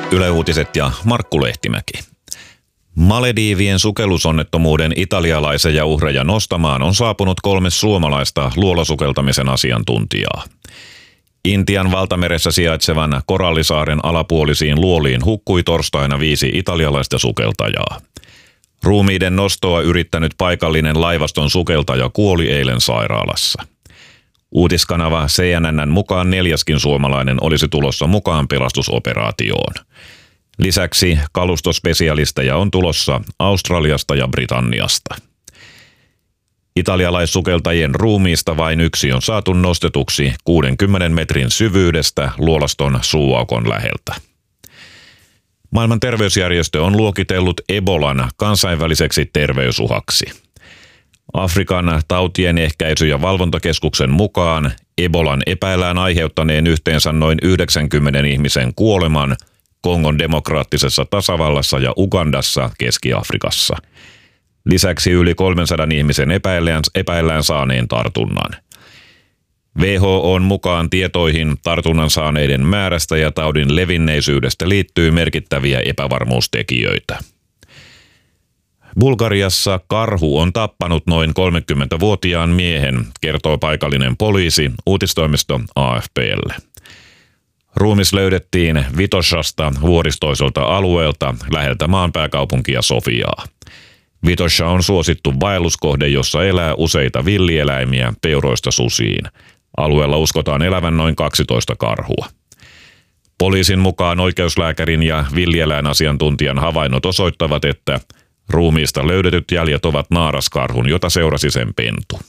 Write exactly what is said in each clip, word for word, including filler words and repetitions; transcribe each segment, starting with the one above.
Yle Uutiset ja Markku Lehtimäki. Malediivien sukellusonnettomuuden italialaisen ja uhreja nostamaan on saapunut kolme suomalaista luolasukeltamisen asiantuntijaa. Intian valtameressä sijaitsevan Korallisaaren alapuolisiin luoliin hukkui torstaina viisi italialaista sukeltajaa. Ruumiiden nostoa yrittänyt paikallinen laivaston sukeltaja kuoli eilen sairaalassa. Uutiskanava C N N:n mukaan neljäskin suomalainen olisi tulossa mukaan pelastusoperaatioon. Lisäksi kalustospesialisteja on tulossa Australiasta ja Britanniasta. Italialaissukeltajien ruumiista vain yksi on saatu nostetuksi kuudenkymmenen metrin syvyydestä luolaston suuaukon läheltä. Maailman terveysjärjestö on luokitellut Ebolan kansainväliseksi terveysuhaksi. Afrikan tautien ehkäisy- ja valvontakeskuksen mukaan Ebolan epäillään aiheuttaneen yhteensä noin yhdeksänkymmentä ihmisen kuoleman Kongon demokraattisessa tasavallassa ja Ugandassa Keski-Afrikassa. Lisäksi yli kolmensadan ihmisen epäillään, epäillään saaneen tartunnan. W H O:n mukaan tietoihin tartunnan saaneiden määrästä ja taudin levinneisyydestä liittyy merkittäviä epävarmuustekijöitä. Bulgariassa karhu on tappanut noin kolmekymmentävuotiaan miehen, kertoo paikallinen poliisi uutistoimisto A F P:lle. Ruumis löydettiin Vitoshasta vuoristoiselta alueelta läheltä maan pääkaupunkia Sofiaa. Vitosha on suosittu vaelluskohde, jossa elää useita villieläimiä peuroista susiin. Alueella uskotaan elävän noin kaksitoista karhua. Poliisin mukaan oikeuslääkärin ja villieläinasiantuntijan havainnot osoittavat, että ruumiista löydetyt jäljet ovat naaraskarhun, jota seurasi sen pentu.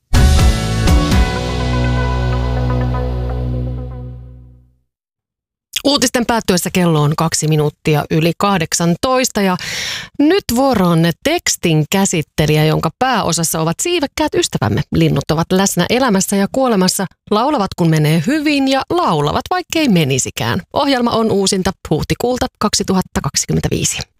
Uutisten päättyessä kello on kaksi minuuttia yli kahdeksantoista ja nyt vuoroon tekstin käsittelijä, jonka pääosassa ovat siivekkäät ystävämme. Linnut ovat läsnä elämässä ja kuolemassa, laulavat kun menee hyvin ja laulavat vaikkei menisikään. Ohjelma on uusinta huhtikuulta kaksituhattakaksikymmentäviisi.